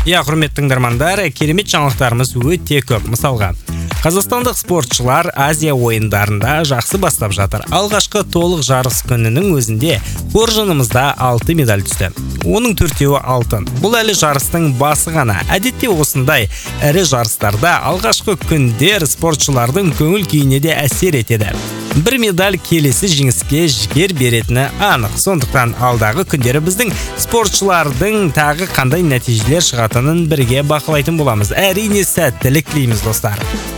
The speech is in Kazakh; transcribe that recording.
Құрметті тыңдармандар, керемет жаңалықтарымыз өте көп. Мысалға, қазақстандық спортшылар Азия ойындарында жақсы бастап жатыр. Алғашқы толық жарыс күнінің өзінде қоржынымызда 6 медаль түсті. Оның 4-еуі алтын. Бұл әлі жарыстың басы ғана. Әдетте осындай ірі жарыстарда алғашқы күндер спортшылардың көңіл күйіне де әсер етеді. Бір медаль келесі жеңіске жігер беретіні анық. Сондықтан алдағы күндері біздің спортшылардың тағы қандай нәтижелер шығатынын бірге бақылайтын боламыз. Әрине, сәттілік тілейміз, достар.